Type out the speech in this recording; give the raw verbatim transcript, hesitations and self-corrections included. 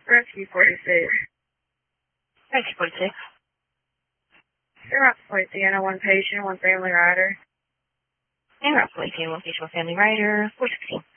Rescue forty-six. Rescue forty-six. They're out to play Sienna, one patient, one family rider. And we're out to play Sienna, one patient, one family rider, four sixteen.